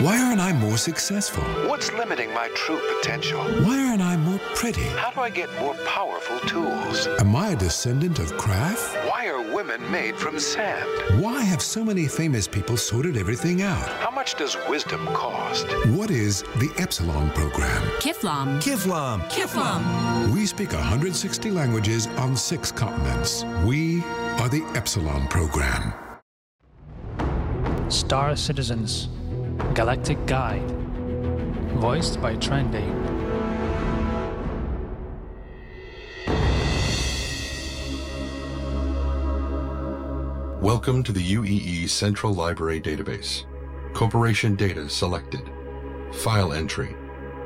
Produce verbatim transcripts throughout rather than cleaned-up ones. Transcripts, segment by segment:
Why aren't I more successful? What's limiting my true potential? Why aren't I more pretty? How do I get more powerful tools? Am I a descendant of Kraft? Why are women made from sand? Why have so many famous people sorted everything out? How much does wisdom cost? What is the Epsilon program? Kiflam. Kiflam. Kiflam. We speak one hundred sixty languages on six continents. We are the Epsilon program. Star Citizens, Galactic Guide, voiced by Trendy. Welcome to the U E E Central Library Database. Corporation data selected. File entry.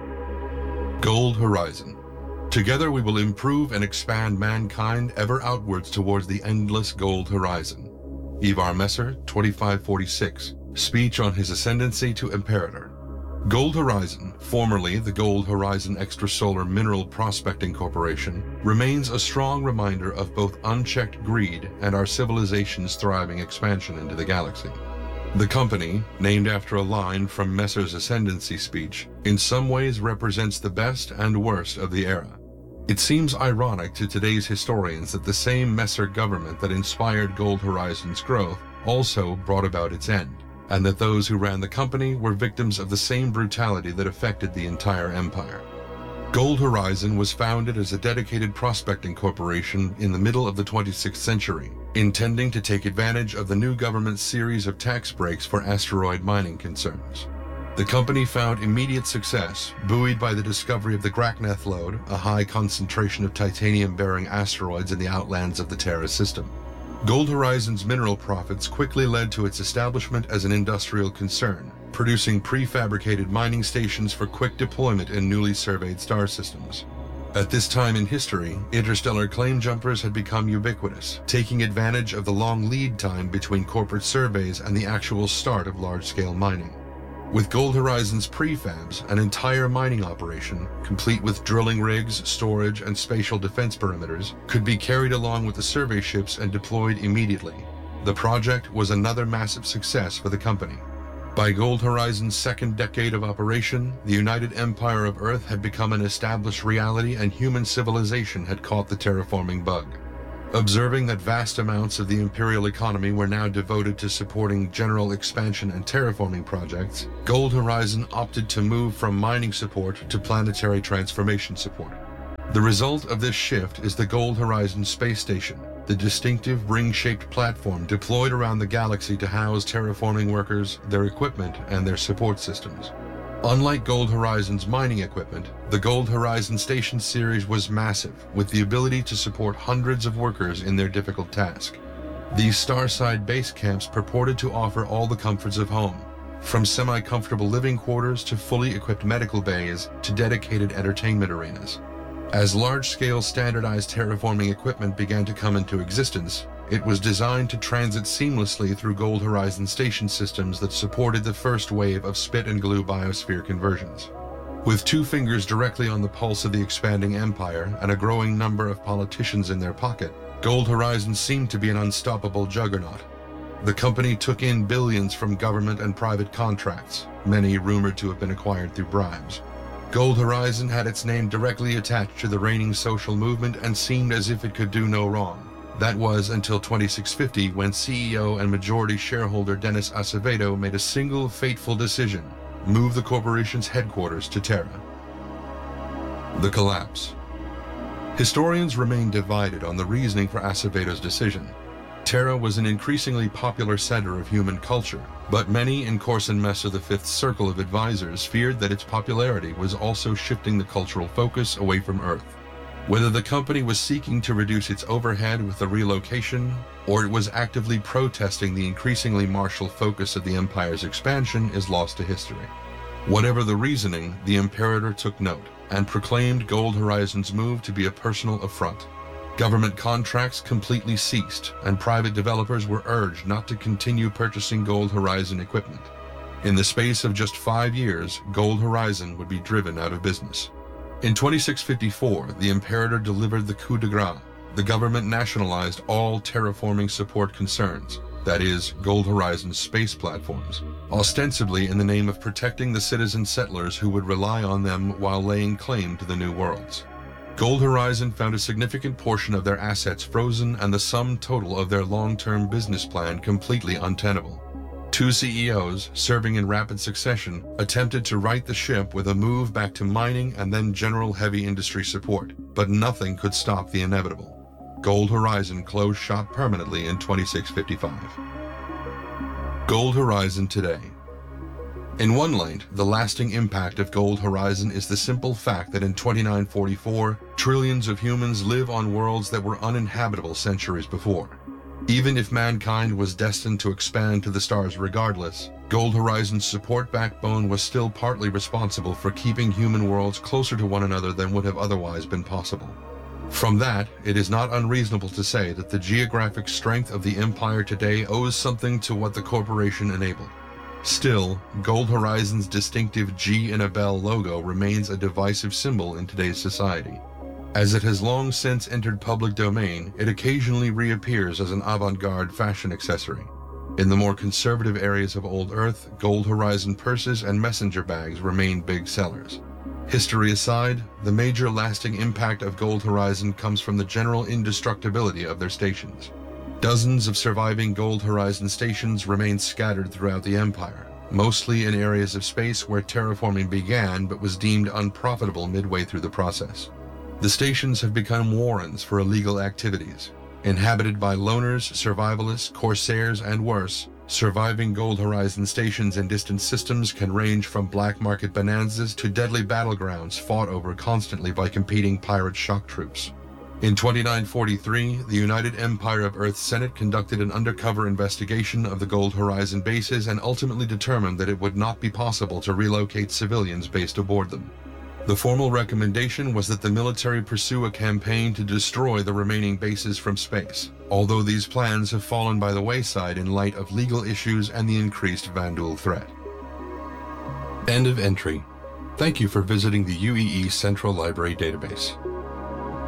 Gold Horizon. Together we will improve and expand mankind ever outwards towards the endless gold horizon. Ivar Messer, twenty-five forty-six. Speech on his ascendancy to Imperator. Gold Horizon, formerly the Gold Horizon Extrasolar Mineral Prospecting Corporation, remains a strong reminder of both unchecked greed and our civilization's thriving expansion into the galaxy. The company, named after a line from Messer's ascendancy speech, in some ways represents the best and worst of the era. It seems ironic to today's historians that the same Messer government that inspired Gold Horizon's growth also brought about its end, and that those who ran the company were victims of the same brutality that affected the entire empire. Gold Horizon was founded as a dedicated prospecting corporation in the middle of the twenty-sixth century, intending to take advantage of the new government's series of tax breaks for asteroid mining concerns. The company found immediate success, buoyed by the discovery of the Grakneth lode, a high concentration of titanium-bearing asteroids in the outlands of the Terra system. Gold Horizon's mineral profits quickly led to its establishment as an industrial concern, producing prefabricated mining stations for quick deployment in newly surveyed star systems. At this time in history, interstellar claim jumpers had become ubiquitous, taking advantage of the long lead time between corporate surveys and the actual start of large-scale mining. With Gold Horizon's prefabs, an entire mining operation, complete with drilling rigs, storage, and spatial defense perimeters, could be carried along with the survey ships and deployed immediately. The project was another massive success for the company. By Gold Horizon's second decade of operation, the United Empire of Earth had become an established reality and human civilization had caught the terraforming bug. Observing that vast amounts of the imperial economy were now devoted to supporting general expansion and terraforming projects, Gold Horizon opted to move from mining support to planetary transformation support. The result of this shift is the Gold Horizon Space Station, the distinctive ring-shaped platform deployed around the galaxy to house terraforming workers, their equipment, and their support systems. Unlike Gold Horizon's mining equipment, the Gold Horizon Station series was massive, with the ability to support hundreds of workers in their difficult task. These Starside base camps purported to offer all the comforts of home, from semi-comfortable living quarters to fully equipped medical bays to dedicated entertainment arenas. As large-scale standardized terraforming equipment began to come into existence, it was designed to transit seamlessly through Gold Horizon station systems that supported the first wave of spit and glue biosphere conversions. With two fingers directly on the pulse of the expanding empire and a growing number of politicians in their pocket, Gold Horizon seemed to be an unstoppable juggernaut. The company took in billions from government and private contracts, many rumored to have been acquired through bribes. Gold Horizon had its name directly attached to the reigning social movement and seemed as if it could do no wrong. That was until twenty-six fifty, when C E O and majority shareholder Dennis Acevedo made a single fateful decision: move the corporation's headquarters to Terra. The collapse. Historians remain divided on the reasoning for Acevedo's decision. Terra was an increasingly popular center of human culture, but many in Corson Messer the Fifth's circle of advisors feared that its popularity was also shifting the cultural focus away from Earth. Whether the company was seeking to reduce its overhead with the relocation, or it was actively protesting the increasingly martial focus of the empire's expansion is lost to history. Whatever the reasoning, the Imperator took note and proclaimed Gold Horizon's move to be a personal affront. Government contracts completely ceased, and private developers were urged not to continue purchasing Gold Horizon equipment. In the space of just five years, Gold Horizon would be driven out of business. In twenty-six fifty-four, the Imperator delivered the coup de grace. The government nationalized all terraforming support concerns, that is, Gold Horizon's space platforms, ostensibly in the name of protecting the citizen settlers who would rely on them while laying claim to the new worlds. Gold Horizon found a significant portion of their assets frozen and the sum total of their long-term business plan completely untenable. Two C E Os, serving in rapid succession, attempted to right the ship with a move back to mining and then general heavy industry support, but nothing could stop the inevitable. Gold Horizon closed shop permanently in twenty-six fifty-five. Gold Horizon today. In one light, the lasting impact of Gold Horizon is the simple fact that in twenty-nine forty-four, trillions of humans live on worlds that were uninhabitable centuries before. Even if mankind was destined to expand to the stars regardless, Gold Horizon's support backbone was still partly responsible for keeping human worlds closer to one another than would have otherwise been possible. From that, it is not unreasonable to say that the geographic strength of the Empire today owes something to what the corporation enabled. Still, Gold Horizon's distinctive G in a bell logo remains a divisive symbol in today's society. As it has long since entered public domain, it occasionally reappears as an avant-garde fashion accessory. In the more conservative areas of Old Earth, Gold Horizon purses and messenger bags remain big sellers. History aside, the major lasting impact of Gold Horizon comes from the general indestructibility of their stations. Dozens of surviving Gold Horizon stations remain scattered throughout the Empire, mostly in areas of space where terraforming began but was deemed unprofitable midway through the process. The stations have become warrens for illegal activities. Inhabited by loners, survivalists, corsairs, and worse, surviving Gold Horizon stations in distant systems can range from black market bonanzas to deadly battlegrounds fought over constantly by competing pirate shock troops. In twenty-nine forty-three, the United Empire of Earth Senate conducted an undercover investigation of the Gold Horizon bases and ultimately determined that it would not be possible to relocate civilians based aboard them. The formal recommendation was that the military pursue a campaign to destroy the remaining bases from space, although these plans have fallen by the wayside in light of legal issues and the increased Vanduul threat. End of entry. Thank you for visiting the U E E Central Library Database.